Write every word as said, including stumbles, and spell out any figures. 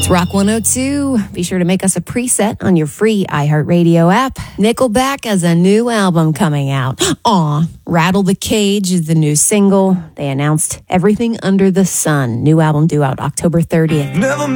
It's Rock one oh two. Be sure to make us a preset on your free iHeartRadio app. Nickelback has a new album coming out. Aw, Rattle the Cage is the new single. They announced Everything Under the Sun. New album due out October thirtieth. Never